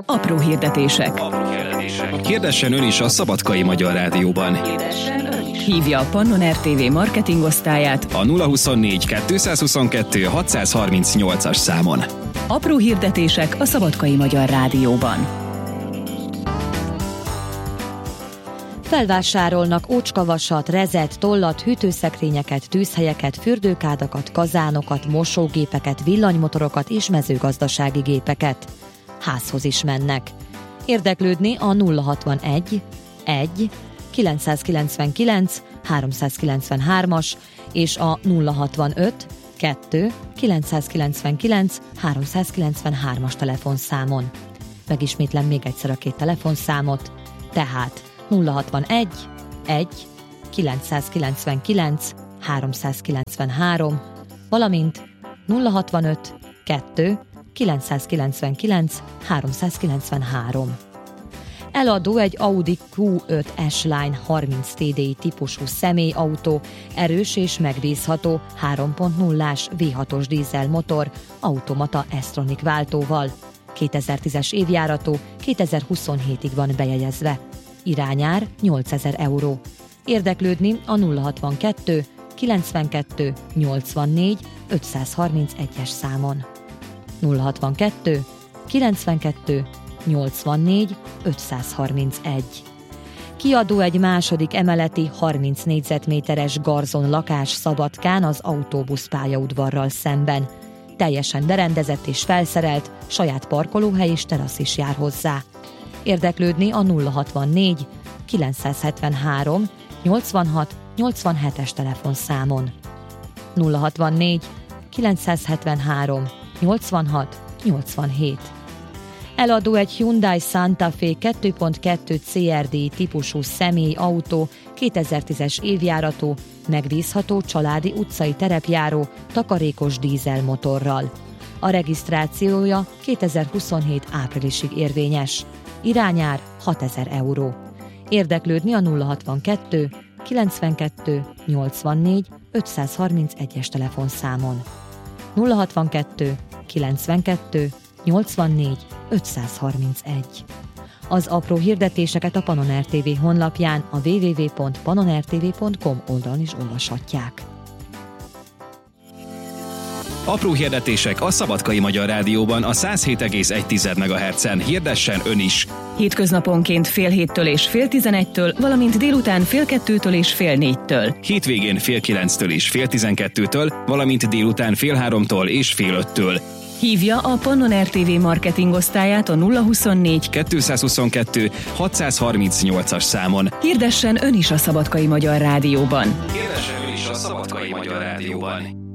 Apró hirdetések. Hirdessen ön is a Szabadkai Magyar Rádióban. Hívja a Pannon RTV marketing osztályát A 024 222 638-as számon. Apró hirdetések a Szabadkai Magyar Rádióban. Felvásárolnak ócskavasat, rezet, tollat, hűtőszekrényeket, tűzhelyeket, fürdőkádakat, kazánokat, mosógépeket, villanymotorokat és mezőgazdasági gépeket. Házhoz is mennek. Érdeklődni a 061 1 999 393-as és a 065 2 999 393-as telefonszámon. Megismétlem még egyszer a két telefonszámot, tehát 061 1 999 393, valamint 065 2 999 393. Eladó egy Audi Q5 S-Line 30 TDI típusú személyautó, erős és megbízható 3.0-ás V6-os dízelmotor, automata S-Tronic váltóval. 2010-es évjáratú, 2027-ig van bejegyezve. Irányár 8000 euró. Érdeklődni a 062 92 84 531-es számon. 062 92 84 531. Kiadó egy második emeleti 30 négyzetméteres garzon lakás Szabadkán az autóbusz pályaudvarral szemben. Teljesen berendezett és felszerelt, saját parkolóhely és terasz is jár hozzá. Érdeklődni a 064 973 86 87-es telefonszámon. 064 973 86 87. Eladó egy Hyundai Santa Fe 2.2 CRD típusú személyautó, 2010-es évjáratú, megbízható családi utcai terepjáró, takarékos dízelmotorral. A regisztrációja 2027 áprilisig érvényes. Irányár 6000 euró. Érdeklődni a 062 92 84 531-es telefonszámon. 062 92 84 531. Az apró hirdetéseket a Pannon RTV honlapján, a www.pannonrtv.com oldalon is olvashatják. Apró hirdetések a Szabadkai Magyar Rádióban a 107,1 MHz-en. Hirdessen ön is! Hétköznaponként fél héttől és fél 11-től, valamint délután fél 2-től és fél 4-től. Hétvégén fél 9-től és fél 12-től, valamint délután fél 3-tól és fél 5-től. Hívja a Pannon RTV marketing osztályát a 024 222 638-as számon. Hirdessen ön is a Szabadkai Magyar Rádióban. Hirdessen ön is a Szabadkai Magyar Rádióban.